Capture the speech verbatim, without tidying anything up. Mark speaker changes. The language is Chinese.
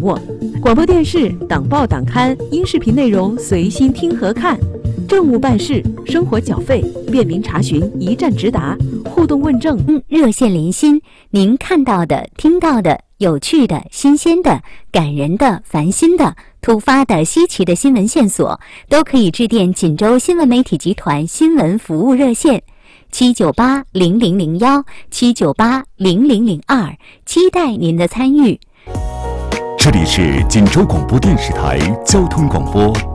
Speaker 1: 握。广播电视、党报党刊、音视频内容随心听和看，政务办事、生活缴费便民查询，一站直达，互动问政。
Speaker 2: 热线连心，您看到的、听到的、有趣的、新鲜的、感人的、烦心的、突发的、稀奇的新闻线索，都可以致电锦州新闻媒体集团新闻服务热线七九八零零零幺七九八零零零二，期待您的参与。
Speaker 3: 这里是锦州广播电视台交通广播